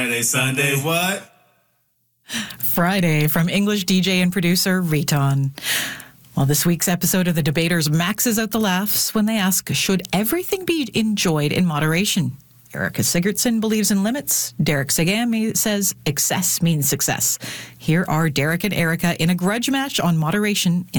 Friday, Sunday, what? Friday from English DJ and producer Riton. Well, this week's episode of The Debaters maxes out the laughs when they ask, should everything be enjoyed in moderation? Erica Sigurdsson believes in limits. Derek Sagami says excess means success. Here are Derek and Erica in a grudge match on moderation in